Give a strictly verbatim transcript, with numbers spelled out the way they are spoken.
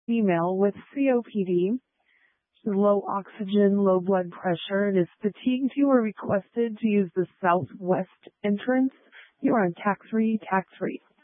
Female with C O P D, low oxygen, low blood pressure, and is fatigued. You are requested to use the southwest entrance. You are on tax-free, tax-free.